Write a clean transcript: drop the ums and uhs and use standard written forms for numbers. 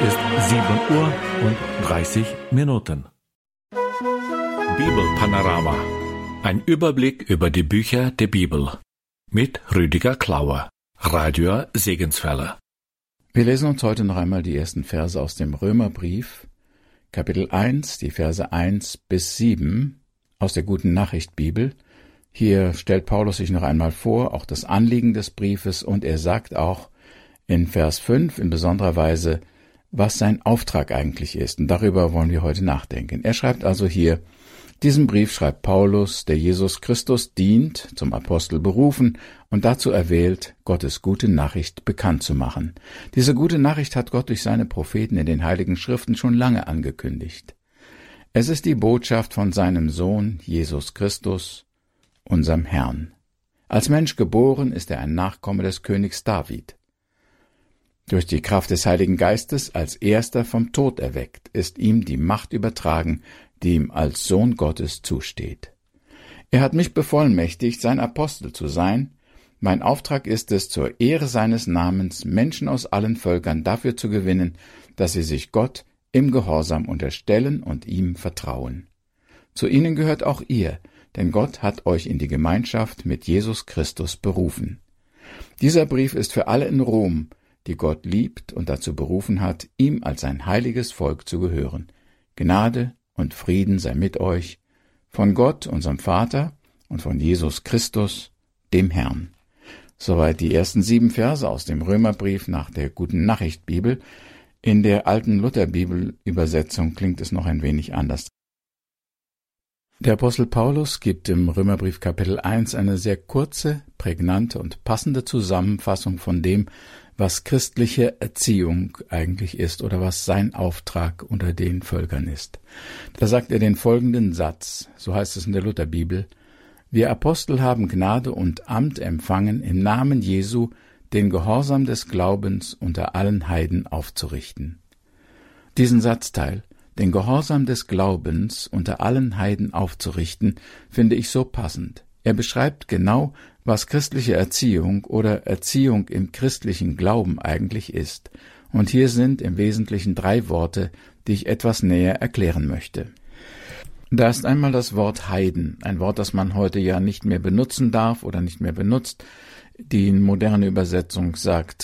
ist 7:30 Uhr. Bibelpanorama. Ein Überblick über die Bücher der Bibel. Mit Rüdiger Klauer. Radio Segenswelle. Wir lesen uns heute noch einmal die ersten Verse aus dem Römerbrief, Kapitel 1, die Verse 1 bis 7 aus der Guten Nachricht Bibel. Hier stellt Paulus sich noch einmal vor, auch das Anliegen des Briefes, und er sagt auch in Vers 5 in besonderer Weise, was sein Auftrag eigentlich ist. Und darüber wollen wir heute nachdenken. Er schreibt also hier: Diesen Brief schreibt Paulus, der Jesus Christus dient, zum Apostel berufen und dazu erwählt, Gottes gute Nachricht bekannt zu machen. Diese gute Nachricht hat Gott durch seine Propheten in den Heiligen Schriften schon lange angekündigt. Es ist die Botschaft von seinem Sohn Jesus Christus, unserem Herrn. Als Mensch geboren ist er ein Nachkomme des Königs David. Durch die Kraft des Heiligen Geistes als erster vom Tod erweckt, ist ihm die Macht übertragen, die ihm als Sohn Gottes zusteht. Er hat mich bevollmächtigt, sein Apostel zu sein. Mein Auftrag ist es, zur Ehre seines Namens Menschen aus allen Völkern dafür zu gewinnen, dass sie sich Gott im Gehorsam unterstellen und ihm vertrauen. Zu ihnen gehört auch ihr, denn Gott hat euch in die Gemeinschaft mit Jesus Christus berufen. Dieser Brief ist für alle in Rom, die Gott liebt und dazu berufen hat, ihm als sein heiliges Volk zu gehören. Gnade und Frieden sei mit euch, von Gott, unserem Vater, und von Jesus Christus, dem Herrn. Soweit die ersten 7 Verse aus dem Römerbrief nach der Guten Nachricht Bibel. In der alten Lutherbibelübersetzung klingt es noch ein wenig anders. Der Apostel Paulus gibt im Römerbrief Kapitel 1 eine sehr kurze, prägnante und passende Zusammenfassung von dem, was christliche Erziehung eigentlich ist oder was sein Auftrag unter den Völkern ist. Da sagt er den folgenden Satz, so heißt es in der Lutherbibel: Wir Apostel haben Gnade und Amt empfangen, im Namen Jesu den Gehorsam des Glaubens unter allen Heiden aufzurichten. Diesen Satzteil, den Gehorsam des Glaubens unter allen Heiden aufzurichten, finde ich so passend. Er beschreibt genau, was christliche Erziehung oder Erziehung im christlichen Glauben eigentlich ist. Und hier sind im Wesentlichen 3 Worte, die ich etwas näher erklären möchte. Da ist einmal das Wort Heiden, ein Wort, das man heute ja nicht mehr benutzen darf oder nicht mehr benutzt. Die moderne Übersetzung sagt